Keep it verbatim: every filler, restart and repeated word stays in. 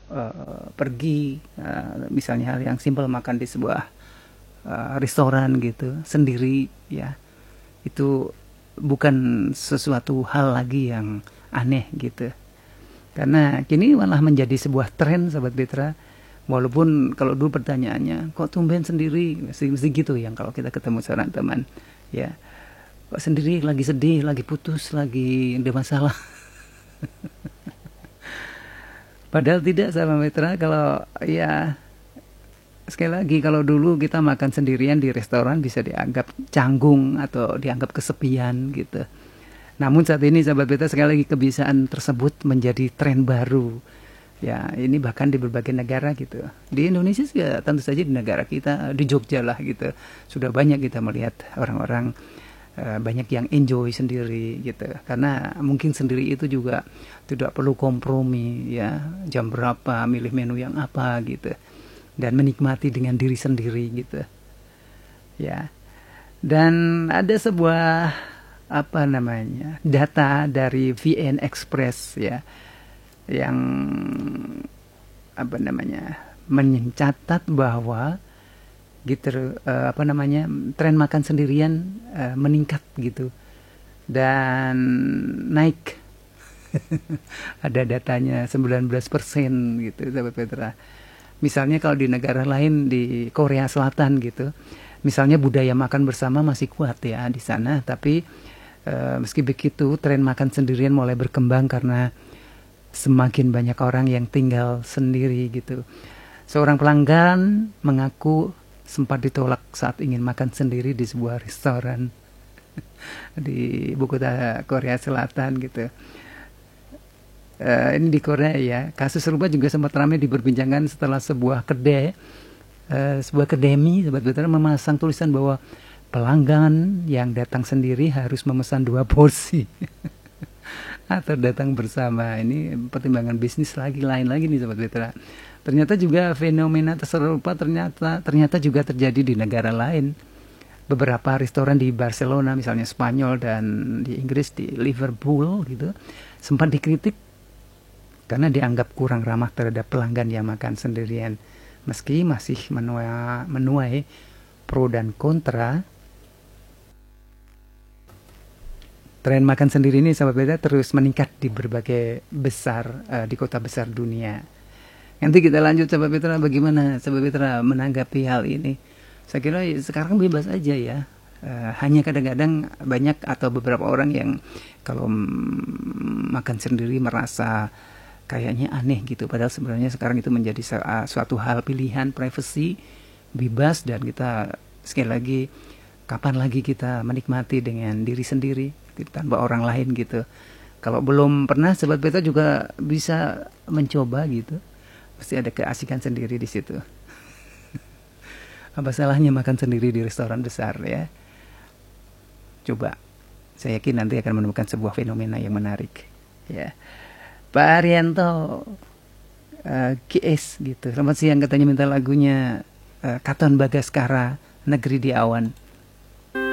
uh, pergi, uh, misalnya hal yang simpel makan di sebuah uh, restoran gitu sendiri, ya itu bukan sesuatu hal lagi yang aneh gitu. Karena kini malah menjadi sebuah tren, Sobat Mitra. Walaupun kalau dulu pertanyaannya, kok tumben sendiri? Mesti, mesti gitu yang kalau kita ketemu seorang teman, ya. Kok sendiri, lagi sedih, lagi putus, lagi ada masalah. Padahal tidak, Sobat Mitra. Kalau ya sekali lagi, kalau dulu kita makan sendirian di restoran bisa dianggap canggung atau dianggap kesepian gitu. Namun saat ini, Sahabat Mitra, sekali lagi kebiasaan tersebut menjadi tren baru. Ya, ini bahkan di berbagai negara gitu. Di Indonesia juga tentu saja, di negara kita, di Jogja lah gitu. Sudah banyak kita melihat orang-orang uh, banyak yang enjoy sendiri gitu. Karena mungkin sendiri itu juga tidak perlu kompromi ya, jam berapa, milih menu yang apa gitu. Dan menikmati dengan diri sendiri gitu. Ya. Dan ada sebuah apa namanya? Data dari V N Express ya, yang apa namanya mencatat bahwa gitu uh, apa namanya tren makan sendirian uh, meningkat gitu dan naik. Ada datanya sembilan belas persen gitu, Sahabat Petra. Misalnya kalau di negara lain, di Korea Selatan gitu, misalnya budaya makan bersama masih kuat ya di sana, tapi uh, meski begitu tren makan sendirian mulai berkembang karena semakin banyak orang yang tinggal sendiri gitu. Seorang pelanggan mengaku sempat ditolak saat ingin makan sendiri di sebuah restoran di ibu kota Korea Selatan gitu. Uh, ini di Korea ya. Kasus serupa juga sempat ramai diperbincangkan setelah sebuah kedai, uh, sebuah kedai mie, Sobat Mitra, memasang tulisan bahwa pelanggan yang datang sendiri harus memesan dua porsi. Atau datang bersama. Ini pertimbangan bisnis lagi, lain lagi nih, Sobat Mitra. Ternyata juga fenomena serupa ternyata ternyata juga terjadi di negara lain. Beberapa restoran di Barcelona, misalnya Spanyol, dan di Inggris, di Liverpool gitu, sempat dikritik karena dianggap kurang ramah terhadap pelanggan yang makan sendirian. Meski masih menuai, menuai pro dan kontra, tren makan sendiri ini, Sahabat Mitra, terus meningkat di berbagai besar uh, di kota besar dunia. Nanti kita lanjut, Sahabat Mitra, bagaimana Sahabat Mitra menanggapi hal ini. Saya kira sekarang bebas aja ya. Uh, hanya kadang-kadang banyak atau beberapa orang yang kalau mm, makan sendiri merasa kayaknya aneh gitu. Padahal sebenarnya sekarang itu menjadi uh, suatu hal pilihan, privacy, bebas, dan kita sekali lagi, kapan lagi kita menikmati dengan diri sendiri tanpa orang lain gitu. Kalau belum pernah, Sobat Mitra juga bisa mencoba gitu. Pasti ada keasikan sendiri di situ. Apa salahnya makan sendiri di restoran besar ya? Coba. Saya yakin nanti akan menemukan sebuah fenomena yang menarik. Ya. Pak Arianto uh, K S gitu. Selamat siang, katanya minta lagunya uh, Katon Bagaskara, Negeri di Awan.